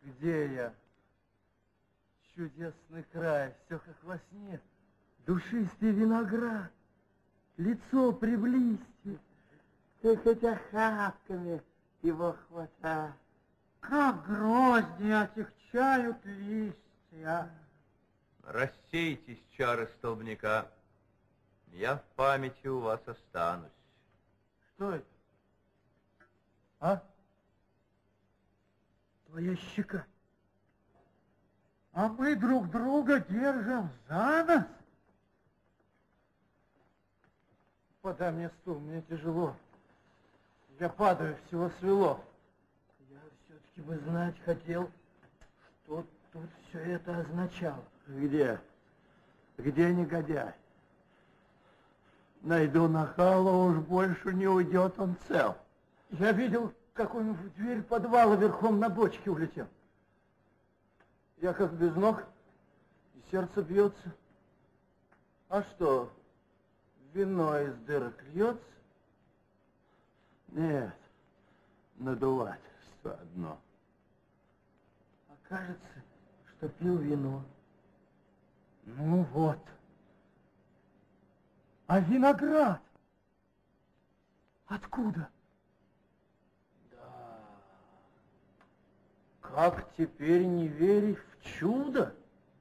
Где я? Чудесный край, все как во сне. Душистый виноград, лицо приблизьте, ты хоть охапками его хвата. Как грозди отягчают листья. Рассейтесь, чары столбняка. Я в памяти у вас останусь. Что это? А? Твоя щека. А мы друг друга держим за нос. Подай мне стул, мне тяжело. Я падаю, всего свело. Я все-таки бы знать хотел, что тут все это означало. Где? Где негодяй? Найду нахала, уж больше не уйдет он цел. Я видел, как он в дверь подвала верхом на бочке улетел. Я как без ног, и сердце бьется. А что, вино из дырок льется? Нет, надувательство одно. А кажется, что пил вино. Ну вот. А виноград? Откуда? Да. Как теперь не верить в чудо?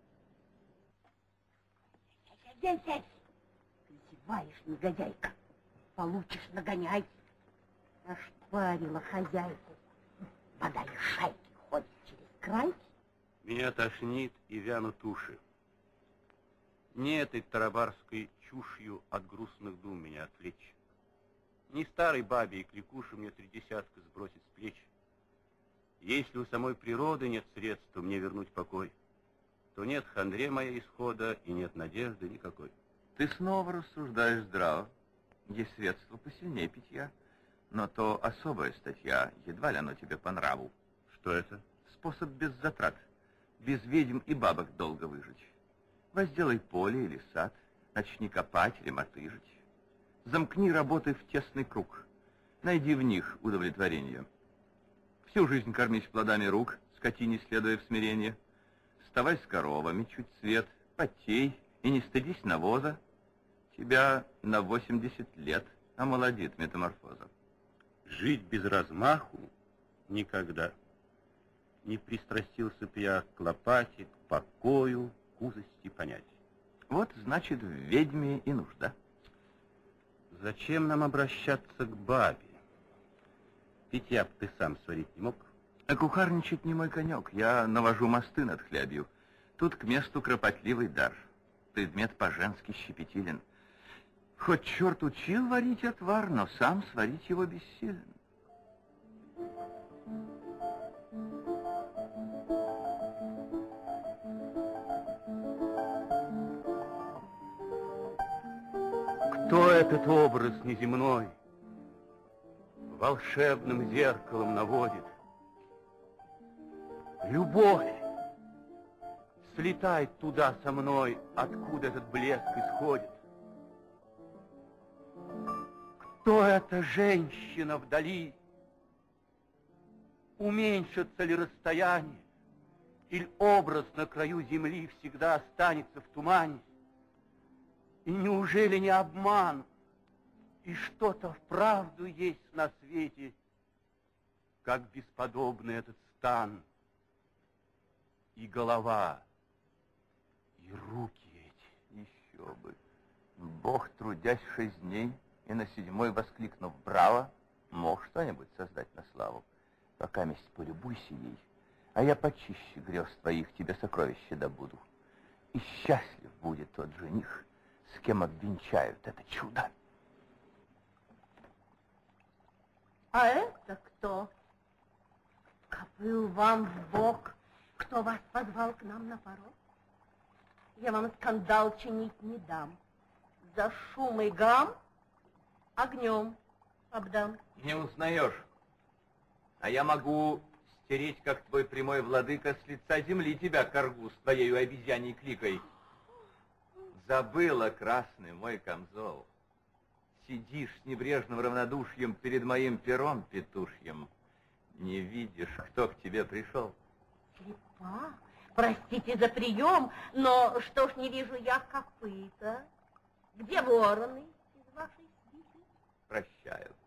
Сядь. Ты зеваешь, негодяйка. Получишь нагоняй. Ошпарила хозяйку. Подай шайки ходит через край. Меня тошнит и вянут уши. Не этой тарабарской чушью от грустных дум меня отвлечь. Не старой бабе и кликуше мне 30 сбросить с плеч. Если у самой природы нет средств мне вернуть покой, то нет хандре моей исхода и нет надежды никакой. Ты снова рассуждаешь здраво. Есть средства посильнее питья, но то особая статья, едва ли оно тебе по нраву. Что это? Способ без затрат, без ведьм и бабок долго выжить. Возделай поле или сад, начни копать или мотыжить. Замкни работы в тесный круг, найди в них удовлетворение. Всю жизнь кормись плодами рук, скотине следуя в смирение. Вставай с коровами, чуть свет, потей и не стыдись навоза. Тебя на 80 лет омолодит метаморфоза. Жить без размаху никогда. Не пристрастился б я к лопате, к покою, к узости понятий. Вот, значит, в ведьме и нужда. Зачем нам обращаться к бабе? Питья б ты сам сварить не мог? А кухарничать не мой конек. Я навожу мосты над хлябью. Тут к месту кропотливый дар. Предмет по-женски щепетилен. Хоть черт учил варить отвар, но сам сварить его бессилен. Кто этот образ неземной волшебным зеркалом наводит? Любовь! Слетай туда со мной, откуда этот блеск исходит. Кто эта женщина вдали? Уменьшится ли расстояние? Или образ на краю земли всегда останется в тумане? И неужели не обман? И что-то вправду есть на свете, как бесподобный этот стан, и голова, и руки эти. Еще бы. Бог, трудясь 6 дней, и на 7-й, воскликнув «Браво!», мог что-нибудь создать на славу. Пока месть полюбуйся ей, а я почище грез твоих тебе сокровища добуду. И счастлив будет тот жених, с кем обвенчают это чудо. А это кто? Копыл вам в бок, кто вас позвал к нам на порог? Я вам скандал чинить не дам. За шум и гам огнем обдам. Не узнаешь. А я могу стереть, как твой прямой владыка, с лица земли тебя, коргу, с твоею обезьяньей кликой. Забыла, красный мой камзол. Сидишь с небрежным равнодушием перед моим пером петушьим. Не видишь, кто к тебе пришел. слепа. Простите за прием, но что ж не вижу я копыта? Где вороны из вашей свиты? Прощаю.